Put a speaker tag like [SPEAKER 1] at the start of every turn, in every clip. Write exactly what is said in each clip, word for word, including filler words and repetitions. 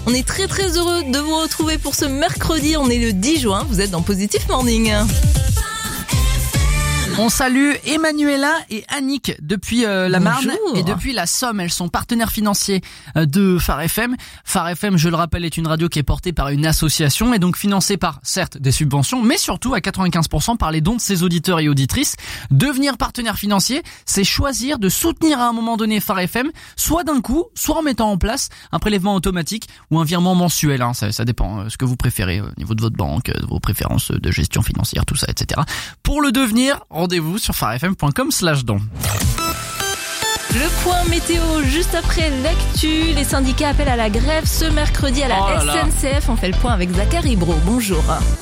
[SPEAKER 1] On est très très heureux de vous retrouver pour ce mercredi. On est le dix juin, vous êtes dans Positif Morning.
[SPEAKER 2] On salue Emmanuela et Annick depuis euh, la Marne et depuis la Somme. Elles sont partenaires financiers euh, de Phare F M. Phare F M, je le rappelle, est une radio qui est portée par une association et donc financée par, certes, des subventions, mais surtout à quatre-vingt-quinze pour cent par les dons de ses auditeurs et auditrices. Devenir partenaire financier, c'est choisir de soutenir à un moment donné Phare F M, soit d'un coup, soit en mettant en place un prélèvement automatique ou un virement mensuel. Hein. Ça, ça dépend euh, ce que vous préférez au niveau de votre banque, de vos préférences de gestion financière, tout ça, et cetera. Pour le devenir, rendez-vous sur farfm point com slash don.
[SPEAKER 1] Le point météo juste après l'actu. Les syndicats appellent à la grève ce mercredi à la
[SPEAKER 2] oh
[SPEAKER 1] S N C F. On fait le point avec Zachary Bro. Bonjour.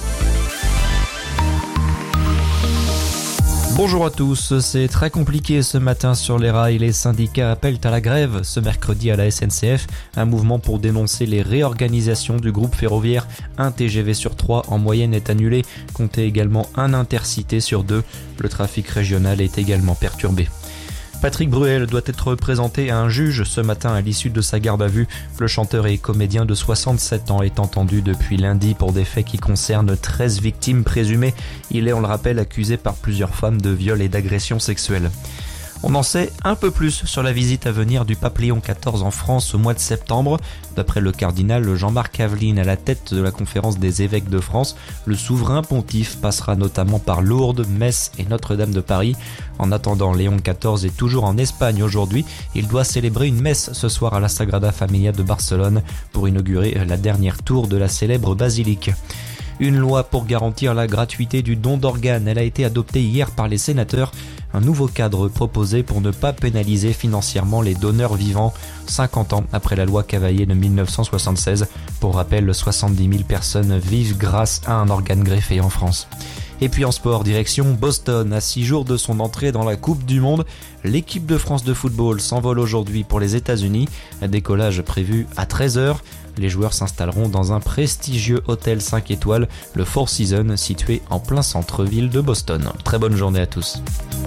[SPEAKER 3] Bonjour à tous, c'est très compliqué ce matin sur les rails. Les syndicats appellent à la grève ce mercredi à la S N C F, un mouvement pour dénoncer les réorganisations du groupe ferroviaire. Un T G V sur trois en moyenne est annulé, comptez également un intercité sur deux. Le trafic régional est également perturbé. Patrick Bruel doit être présenté à un juge ce matin à l'issue de sa garde à vue. Le chanteur et comédien de soixante-sept ans est entendu depuis lundi pour des faits qui concernent treize victimes présumées. Il est, on le rappelle, accusé par plusieurs femmes de viol et d'agression sexuelle. On en sait un peu plus sur la visite à venir du pape Léon quatorze en France au mois de septembre. D'après le cardinal Jean-Marc Aveline à la tête de la conférence des évêques de France, le souverain pontife passera notamment par Lourdes, Metz et Notre-Dame de Paris. En attendant, Léon quatorze est toujours en Espagne aujourd'hui. Il doit célébrer une messe ce soir à la Sagrada Familia de Barcelone pour inaugurer la dernière tour de la célèbre basilique. Une loi pour garantir la gratuité du don d'organes, elle a été adoptée hier par les sénateurs. Un nouveau cadre proposé pour ne pas pénaliser financièrement les donneurs vivants, cinquante ans après la loi Cavaillé de dix-neuf cent soixante-seize. Pour rappel, soixante-dix mille personnes vivent grâce à un organe greffé en France. Et puis en sport, direction Boston. À six jours de son entrée dans la Coupe du Monde, l'équipe de France de football s'envole aujourd'hui pour les États-Unis. Un décollage prévu à treize heures. Les joueurs s'installeront dans un prestigieux hôtel cinq étoiles, le Four Seasons, situé en plein centre-ville de Boston. Très bonne journée à tous.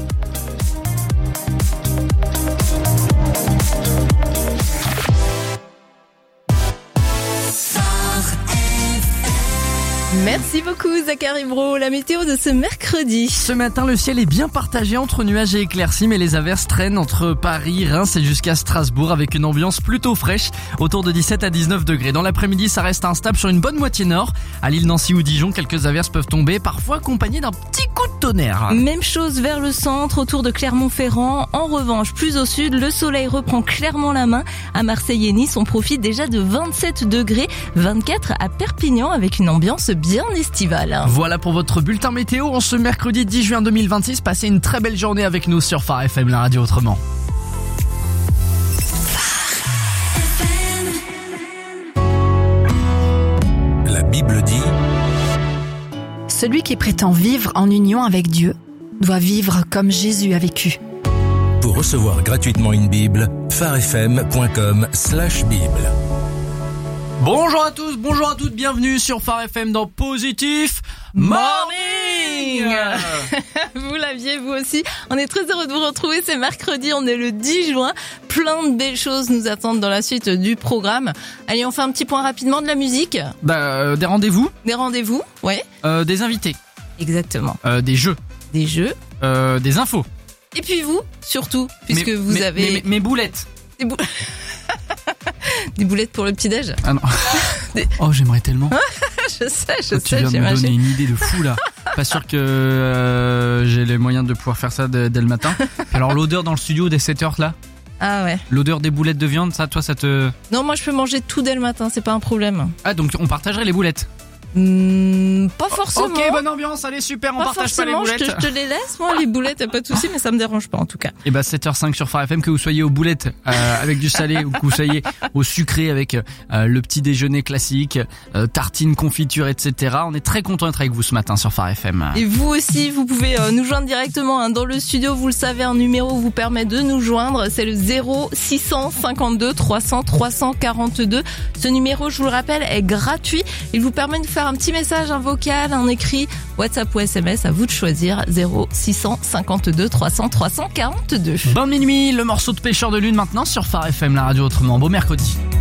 [SPEAKER 1] Merci beaucoup Zachary Bro. La météo de ce mercredi.
[SPEAKER 2] Ce matin, le ciel est bien partagé entre nuages et éclaircies, mais les averses traînent entre Paris, Reims et jusqu'à Strasbourg avec une ambiance plutôt fraîche, autour de dix-sept à dix-neuf degrés. Dans l'après-midi, ça reste instable sur une bonne moitié nord. À Lille, Nancy ou Dijon, quelques averses peuvent tomber, parfois accompagnées d'un petit coup de tonnerre.
[SPEAKER 1] Même chose vers le centre, autour de Clermont-Ferrand. En revanche, plus au sud, le soleil reprend clairement la main. À Marseille et Nice, on profite déjà de vingt-sept degrés, vingt-quatre à Perpignan avec une ambiance bien estivale.
[SPEAKER 2] Voilà pour votre bulletin météo en ce mercredi dix juin deux mille vingt-six. Passez une très belle journée avec nous sur Phare F M, la radio autrement.
[SPEAKER 4] La Bible dit:
[SPEAKER 5] celui qui prétend vivre en union avec Dieu doit vivre comme Jésus a vécu.
[SPEAKER 4] Pour recevoir gratuitement une Bible, farfm point com slash bible.
[SPEAKER 2] Bonjour à tous, bonjour à toutes, bienvenue sur Phare F M dans Positif Morning.
[SPEAKER 1] Vous l'aviez vous aussi. On est très heureux de vous retrouver, c'est mercredi, on est le dix juin. Plein de belles choses nous attendent dans la suite du programme. Allez, on fait un petit point rapidement de la musique.
[SPEAKER 2] Bah, euh, des rendez-vous.
[SPEAKER 1] Des rendez-vous, ouais.
[SPEAKER 2] Euh, des invités.
[SPEAKER 1] Exactement.
[SPEAKER 2] Euh, des jeux.
[SPEAKER 1] Des jeux.
[SPEAKER 2] Euh, des infos.
[SPEAKER 1] Et puis vous, surtout, puisque
[SPEAKER 2] mes,
[SPEAKER 1] vous
[SPEAKER 2] mes,
[SPEAKER 1] avez...
[SPEAKER 2] Mes, mes boulettes.
[SPEAKER 1] Des boulettes. Des boulettes pour le petit-déj.
[SPEAKER 2] Ah non. Des... Oh, j'aimerais tellement.
[SPEAKER 1] Je sais, je
[SPEAKER 2] oh,
[SPEAKER 1] sais,
[SPEAKER 2] tu viens de me donner une idée de fou là. Pas sûr que euh, j'ai les moyens de pouvoir faire ça dès, dès le matin. Alors l'odeur dans le studio dès sept heures là.
[SPEAKER 1] Ah ouais.
[SPEAKER 2] L'odeur des boulettes de viande, ça, toi, ça te...
[SPEAKER 1] Non, moi je peux manger tout dès le matin, c'est pas un problème.
[SPEAKER 2] Ah, donc on partagerait les boulettes.
[SPEAKER 1] Mmh, pas forcément.
[SPEAKER 2] Ok, bonne ambiance, allez super, on
[SPEAKER 1] pas
[SPEAKER 2] partage pas les
[SPEAKER 1] forcément,
[SPEAKER 2] boulettes.
[SPEAKER 1] Je te, je te les laisse, moi les boulettes, y'a pas de souci, mais ça me dérange pas en tout cas.
[SPEAKER 2] Et bah sept heures cinq sur Phare F M, que vous soyez aux boulettes euh, avec du salé ou que vous soyez au sucré avec euh, le petit déjeuner classique, euh, tartines, confitures, et cetera. On est très content d'être avec vous ce matin sur Phare F M.
[SPEAKER 1] Et vous aussi, vous pouvez euh, nous joindre directement hein, dans le studio. Vous le savez, un numéro vous permet de nous joindre. C'est le zéro six cent cinquante-deux trois cents trois cent quarante-deux. Ce numéro, je vous le rappelle, est gratuit. Il vous permet de faire un petit message, un vocal, un écrit, WhatsApp ou S M S, à vous de choisir. Zéro six cent cinquante-deux trois cents trois cent quarante-deux.
[SPEAKER 2] Bonne minuit, le morceau de Pêcheur de Lune maintenant sur Phare F M, la radio autrement. Beau mercredi.